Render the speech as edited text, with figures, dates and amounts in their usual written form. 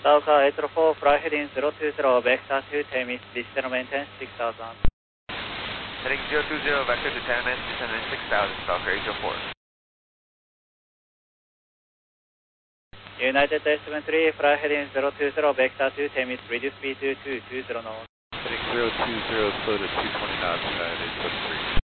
Stalker 804, fly heading 020, vector to Temis, descent maintenance 6000. Heading 020, vector to Temis, descent 6000, Stalker 804. United 73, fly heading 020, vector to Temis, reduce speed to 220 knots. Heading 020, slow to 220 knots, United 73.